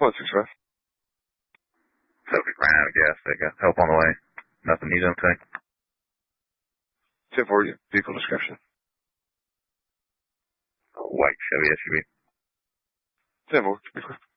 165. Sophie ran out of gas. They got help on the way. Nothing you don't think? 10 for you. Vehicle description. White Chevy SUV. 10 more.